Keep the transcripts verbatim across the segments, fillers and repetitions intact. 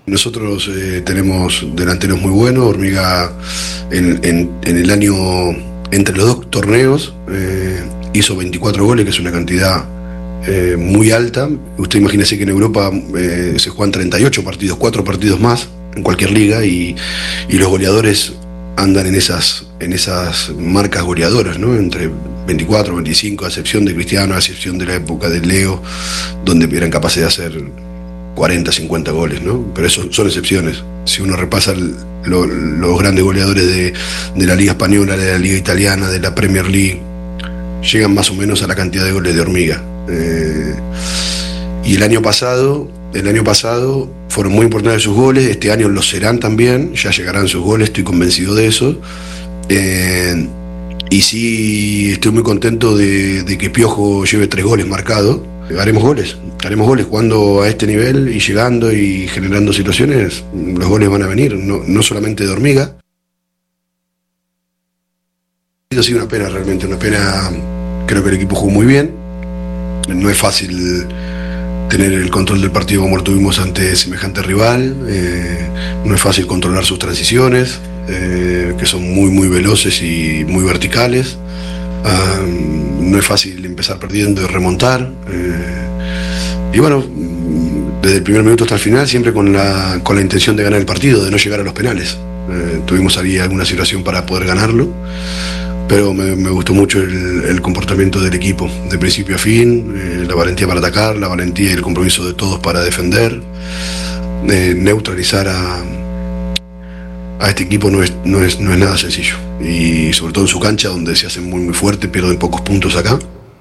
Nosotros eh, tenemos delanteros muy buenos. Hormiga en, en, en el año, entre los dos torneos, eh, hizo veinticuatro goles, que es una cantidad eh, muy alta. Usted imagínese que en Europa eh, se juegan treinta y ocho partidos, cuatro partidos más en cualquier liga, y, y los goleadores andan en esas, en esas marcas goleadoras, ¿no? Entre veinticuatro, veinticinco, a excepción de Cristiano, a excepción de la época de Leo, donde eran capaces de hacer cuarenta, cincuenta goles, ¿no? Pero eso son excepciones. Si uno repasa el, lo, los grandes goleadores de, de la Liga Española, de la Liga Italiana, de la Premier League, llegan más o menos a la cantidad de goles de Hormiga. Eh, y el año pasado, el año pasado fueron muy importantes sus goles, este año lo serán también, ya llegarán sus goles, estoy convencido de eso. Eh, y sí, estoy muy contento de, de que Piojo lleve tres goles marcados. Haremos goles, haremos goles jugando a este nivel y llegando y generando situaciones. Los goles van a venir, no, no solamente de Hormiga. Ha sido una pena, realmente una pena. Creo que el equipo jugó muy bien. No es fácil tener el control del partido como lo tuvimos ante semejante rival. Eh, no es fácil controlar sus transiciones, eh, que son muy muy veloces y muy verticales. Uh, no es fácil empezar perdiendo y remontar. Eh, y bueno, desde el primer minuto hasta el final, siempre con la, con la intención de ganar el partido, de no llegar a los penales. Eh, tuvimos ahí alguna situación para poder ganarlo, pero me, me gustó mucho el, el comportamiento del equipo, de principio a fin, eh, la valentía para atacar, la valentía y el compromiso de todos para defender, eh, neutralizar a, a este equipo no es, no, es, no es nada sencillo, y sobre todo en su cancha, donde se hacen muy muy fuerte, pierden pocos puntos acá.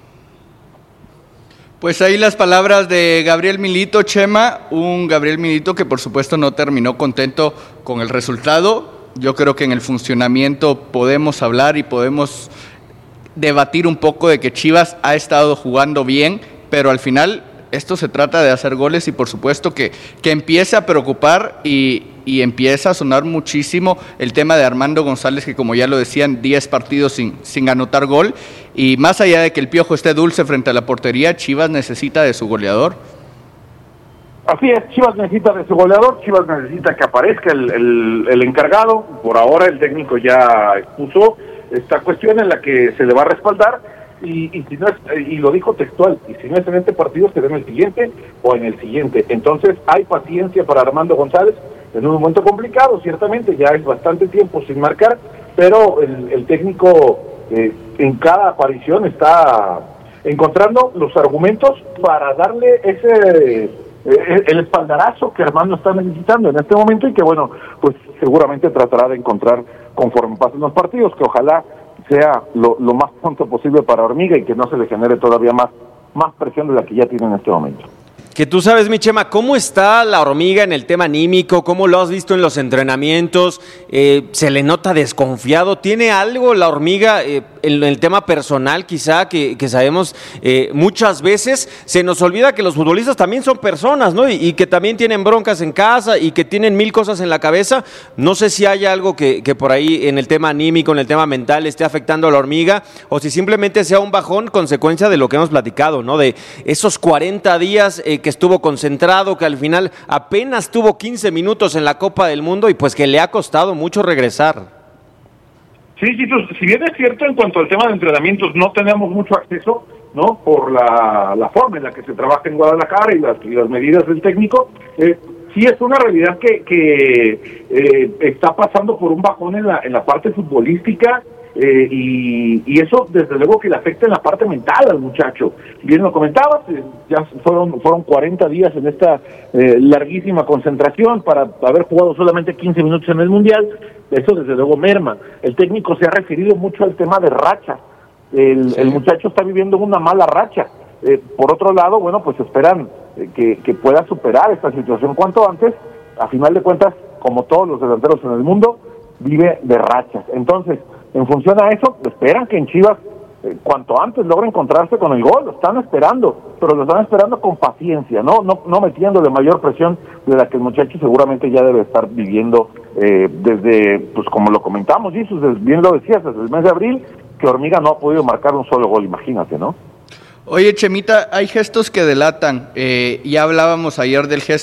Pues ahí las palabras de Gabriel Milito, Chema, un Gabriel Milito que por supuesto no terminó contento con el resultado. Yo creo que en el funcionamiento podemos hablar y podemos debatir un poco de que Chivas ha estado jugando bien, pero al final esto se trata de hacer goles y por supuesto que, que empieza a preocupar y, y empieza a sonar muchísimo el tema de Armando González, que como ya lo decían, diez partidos sin, sin anotar gol, y más allá de que el Piojo esté dulce frente a la portería, Chivas necesita de su goleador. Así es, Chivas necesita de su goleador, Chivas necesita que aparezca el, el, el encargado. Por ahora el técnico ya expuso esta cuestión en la que se le va a respaldar, y, y si no es, y lo dijo textual, y si no es en este partido será en el siguiente o en el siguiente. Entonces hay paciencia para Armando González en un momento complicado, ciertamente ya es bastante tiempo sin marcar, pero el, el técnico eh, en cada aparición está encontrando los argumentos para darle ese eh, el espaldarazo que Armando está necesitando en este momento, y que bueno, pues seguramente tratará de encontrar conforme pasen los partidos, que ojalá sea lo, lo más pronto posible para Hormiga y que no se le genere todavía más, más presión de la que ya tiene en este momento. Que tú sabes, mi Chema, ¿cómo está la Hormiga en el tema anímico? ¿Cómo lo has visto en los entrenamientos? Eh, ¿Se le nota desconfiado? ¿Tiene algo la Hormiga eh, en el tema personal quizá que, que sabemos eh, muchas veces? Se nos olvida que los futbolistas también son personas, ¿no? Y, y que también tienen broncas en casa y que tienen mil cosas en la cabeza. No sé si hay algo que, que por ahí en el tema anímico, en el tema mental esté afectando a la Hormiga, o si simplemente sea un bajón consecuencia de lo que hemos platicado, ¿no? De esos cuarenta días eh, que estuvo concentrado, que al final apenas tuvo quince minutos en la Copa del Mundo y pues que le ha costado mucho regresar. Sí, sí, pues, si bien es cierto en cuanto al tema de entrenamientos no tenemos mucho acceso, ¿no? Por la, la forma en la que se trabaja en Guadalajara y las, y las medidas del técnico, eh, sí es una realidad que, que eh, está pasando por un bajón en la, en la parte futbolística. Eh, y, y eso desde luego que le afecta en la parte mental al muchacho. Bien lo comentabas, eh, ya fueron fueron cuarenta días en esta eh, larguísima concentración para haber jugado solamente quince minutos en el Mundial. Eso desde luego merma. El técnico se ha referido mucho al tema de racha. El, sí. el muchacho está viviendo una mala racha. Eh, por otro lado, bueno, pues esperan eh, que, que pueda superar esta situación cuanto antes. A final de cuentas, como todos los delanteros en el mundo, vive de rachas. Entonces, en función a eso, esperan que en Chivas eh, cuanto antes logre encontrarse con el gol, lo están esperando, pero lo están esperando con paciencia, no no no metiéndole mayor presión de la que el muchacho seguramente ya debe estar viviendo eh, desde, pues como lo comentamos, Jesús, bien lo decías, desde el mes de abril, que Hormiga no ha podido marcar un solo gol, imagínate, ¿no? Oye, Chemita, hay gestos que delatan, eh, ya hablábamos ayer del gesto